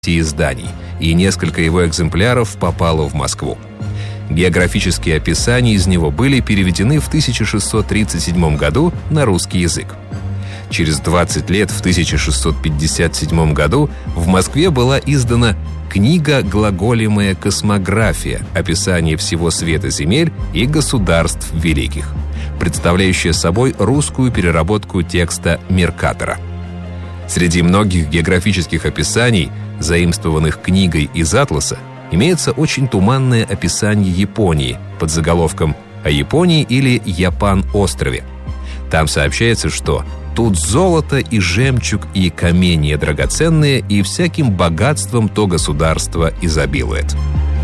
изданий, и несколько его экземпляров попало в Москву. Географические описания из него были переведены в 1637 году на русский язык. Через 20 лет, в 1657 году, в Москве была издана книга «Глаголемая космография. Описание всего света земель и государств великих», представляющая собой русскую переработку текста Меркатора. Среди многих географических описаний, заимствованных книгой из атласа, имеется очень туманное описание Японии под заголовком «О Японии» или «Япан-острове». Там сообщается, что тут золото и жемчуг и каменья драгоценные, и всяким богатством то государство изобилует.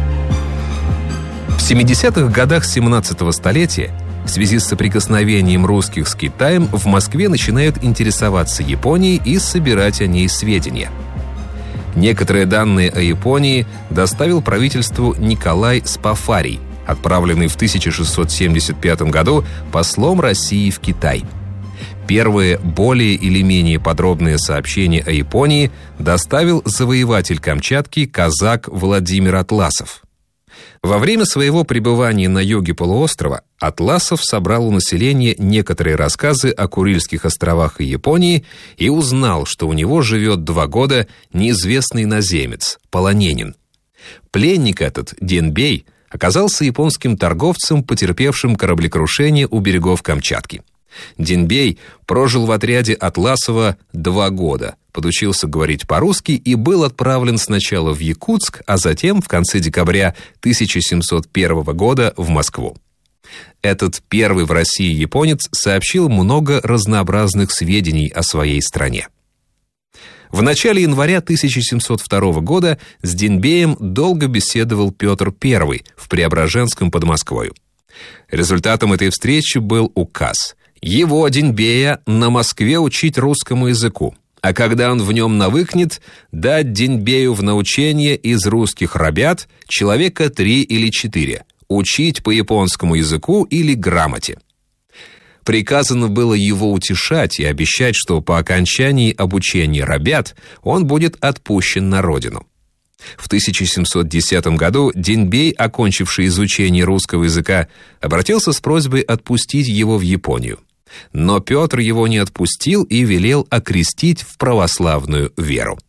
В 70-х годах 17-го столетия в связи с соприкосновением русских с Китаем в Москве начинают интересоваться Японией и собирать о ней сведения. Некоторые данные о Японии доставил правительству Николай Спафарий, отправленный в 1675 году послом России в Китай. Первые более или менее подробные сообщения о Японии доставил завоеватель Камчатки казак Владимир Атласов. Во время своего пребывания на юге полуострова Атласов собрал у населения некоторые рассказы о Курильских островах и Японии и узнал, что у него живет 2 года неизвестный иноземец, полонянин. Пленник этот, Денбей, оказался японским торговцем, потерпевшим кораблекрушение у берегов Камчатки. Денбей прожил в отряде Атласова 2 года, подучился говорить по-русски и был отправлен сначала в Якутск, а затем в конце декабря 1701 года в Москву. Этот первый в России японец сообщил много разнообразных сведений о своей стране. В начале января 1702 года с Денбеем долго беседовал Петр I в Преображенском под Москвою. Результатом этой встречи был указ его, Денбея, на Москве учить русскому языку, а когда он в нем навыкнет, дать Денбею в научение из русских ребят человека 3 или 4, учить по японскому языку или грамоте. Приказано было его утешать и обещать, что по окончании обучения ребят он будет отпущен на родину. В 1710 году Денбей, окончивший изучение русского языка, обратился с просьбой отпустить его в Японию. Но Петр его не отпустил и велел окрестить в православную веру.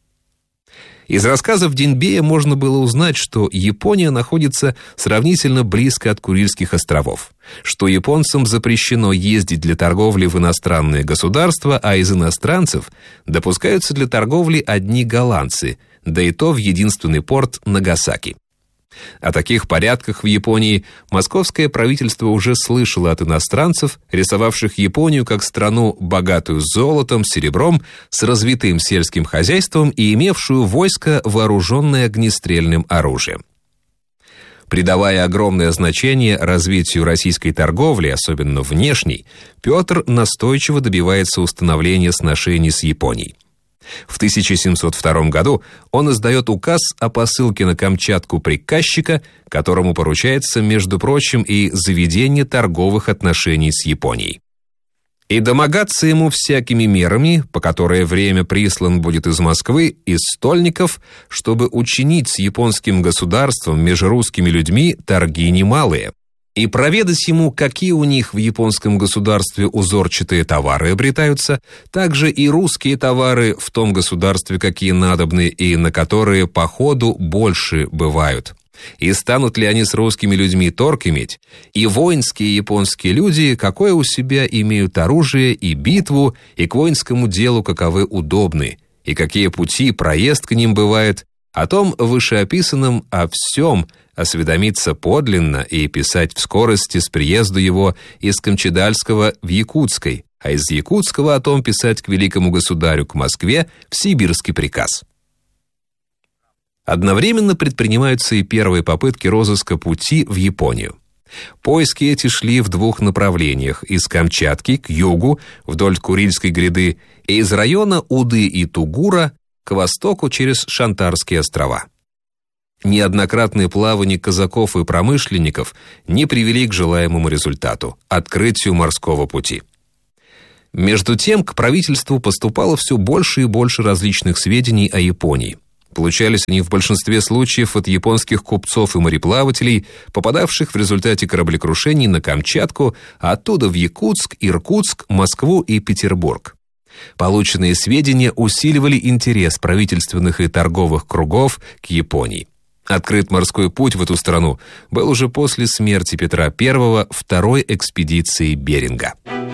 Из рассказов Денбея можно было узнать, что Япония находится сравнительно близко от Курильских островов, что японцам запрещено ездить для торговли в иностранные государства, а из иностранцев допускаются для торговли одни голландцы, да и то в единственный порт Нагасаки. О таких порядках в Японии московское правительство уже слышало от иностранцев, рисовавших Японию как страну, богатую золотом, серебром, с развитым сельским хозяйством и имевшую войско, вооруженное огнестрельным оружием. Придавая огромное значение развитию российской торговли, особенно внешней, Петр настойчиво добивается установления сношений с Японией. В 1702 году он издает указ о посылке на Камчатку приказчика, которому поручается, между прочим, и заведение торговых отношений с Японией. И домогаться ему всякими мерами, по которое время прислан будет из Москвы, из стольников, чтобы учинить с японским государством между русскими людьми торги немалые, и проведать ему, какие у них в японском государстве узорчатые товары обретаются, также и русские товары в том государстве, какие надобны и на которые по ходу больше бывают. И станут ли они с русскими людьми торг иметь, и воинские японские люди, какое у себя имеют оружие и битву, и к воинскому делу каковы удобны, и какие пути проезд к ним бывает, о том вышеописанном, о всем осведомиться подлинно и писать в скорости с приезду его из Камчедальского в Якутской, а из Якутского о том писать к великому государю к Москве в сибирский приказ. Одновременно предпринимаются и первые попытки розыска пути в Японию. Поиски эти шли в 2 направлениях: из Камчатки к югу, вдоль Курильской гряды, и из района Уды и Тугура к востоку через Шантарские острова. Неоднократные плавания казаков и промышленников не привели к желаемому результату – открытию морского пути. Между тем, к правительству поступало все больше и больше различных сведений о Японии. Получались они в большинстве случаев от японских купцов и мореплавателей, попадавших в результате кораблекрушений на Камчатку, а оттуда в Якутск, Иркутск, Москву и Петербург. Полученные сведения усиливали интерес правительственных и торговых кругов к Японии. Открыт морской путь в эту страну был уже после смерти Петра I второй экспедиции Беринга.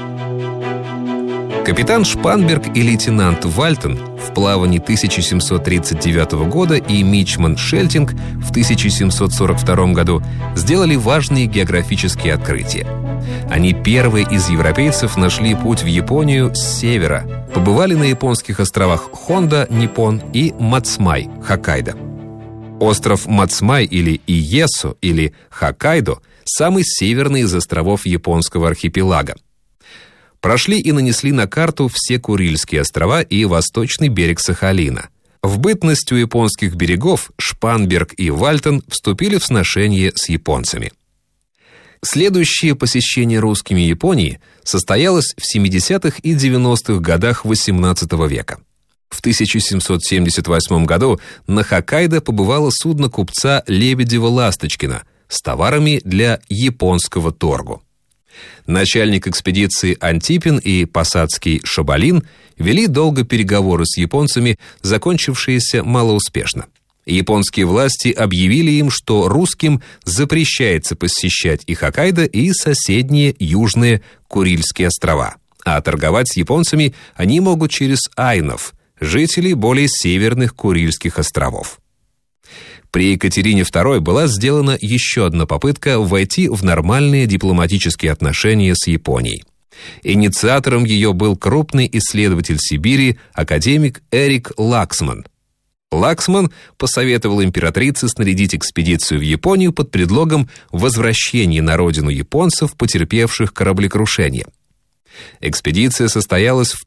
Капитан Шпанберг и лейтенант Вальтон в плавании 1739 года и мичман Шельтинг в 1742 году сделали важные географические открытия. Они первые из европейцев нашли путь в Японию с севера, побывали на японских островах Хонда, Ниппон и Мацмай, Хоккайдо. Остров Мацмай или Иесу или Хоккайдо – самый северный из островов японского архипелага. Прошли и нанесли на карту все Курильские острова и восточный берег Сахалина. В бытность у японских берегов Шпанберг и Вальтон вступили в сношение с японцами. Следующее посещение русскими Японии состоялось в 70-х и 90-х годах XVIII века. В 1778 году на Хоккайдо побывало судно купца Лебедева-Ласточкина с товарами для японского торгу. Начальник экспедиции Антипин и посадский Шабалин вели долго переговоры с японцами, закончившиеся малоуспешно. Японские власти объявили им, что русским запрещается посещать и Хоккайдо, и соседние южные Курильские острова, а торговать с японцами они могут через айнов, жителей более северных Курильских островов. При Екатерине II была сделана еще одна попытка войти в нормальные дипломатические отношения с Японией. Инициатором ее был крупный исследователь Сибири, академик Эрик Лаксман. Лаксман посоветовал императрице снарядить экспедицию в Японию под предлогом возвращения на родину японцев, потерпевших кораблекрушение. Экспедиция состоялась в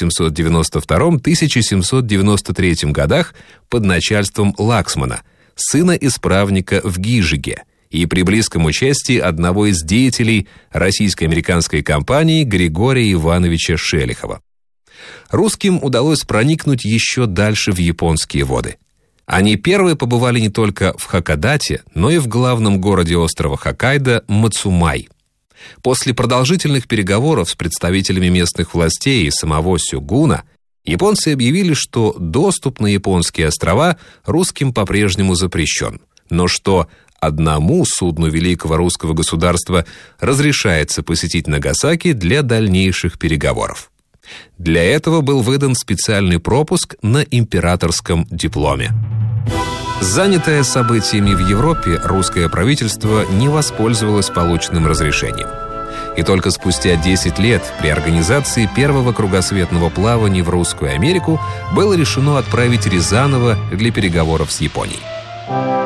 1792-1793 годах под начальством Лаксмана, сына исправника в Гижиге, и при близком участии одного из деятелей российско-американской компании Григория Ивановича Шелихова. Русским удалось проникнуть еще дальше в японские воды. Они первые побывали не только в Хакодате, но и в главном городе острова Хоккайдо Мацумай. После продолжительных переговоров с представителями местных властей и самого сёгуна японцы объявили, что доступ на японские острова русским по-прежнему запрещен, но что одному судну великого русского государства разрешается посетить Нагасаки для дальнейших переговоров. Для этого был выдан специальный пропуск на императорском дипломе. Занятое событиями в Европе, русское правительство не воспользовалось полученным разрешением. И только спустя 10 лет при организации первого кругосветного плавания в Русскую Америку было решено отправить Рязанова для переговоров с Японией.